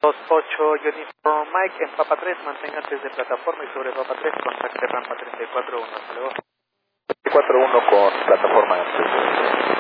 28 Uniform Mike en Papa 3, manténgase desde plataforma y sobre Papa 3, contacte rampa 34-1, hasta luego. 34-1 con plataforma.